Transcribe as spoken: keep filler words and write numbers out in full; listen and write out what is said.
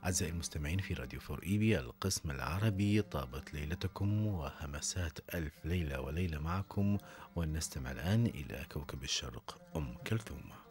أعزائي المستمعين في راديو فور إيبي القسم العربي، طابت ليلتكم وهمسات ألف ليلة وليلة معكم، ونستمع الآن إلى كوكب الشرق أم كلثوم.